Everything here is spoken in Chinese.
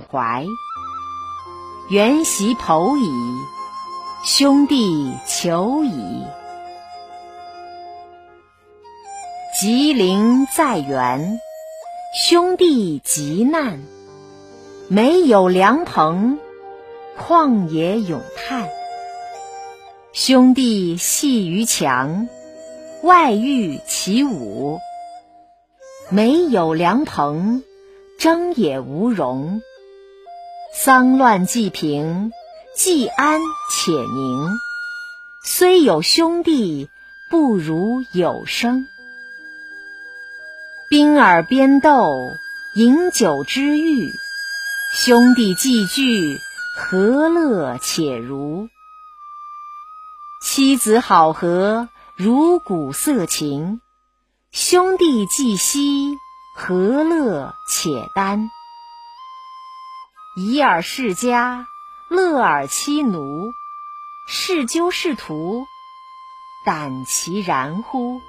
怀。缘习剖矣，兄弟求矣。吉邻在原，兄弟急难。没有良朋，旷野咏叹。兄弟系于墙，外御其侮。没有良朋，争也无容。丧乱既平，既安且宁。虽有兄弟，不如有生。宾尔边斗，饮酒之欲。兄弟既聚，和乐且如。妻子好合，如鼓瑟琴。兄弟既息，和乐且耽。宜尔世家，乐尔妻奴。是鸠是徒，胆其然乎？